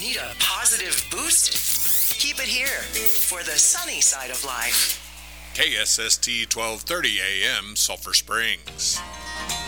Need a positive boost? Keep it here for the sunny side of life. KSST 1230 AM, Sulphur Springs.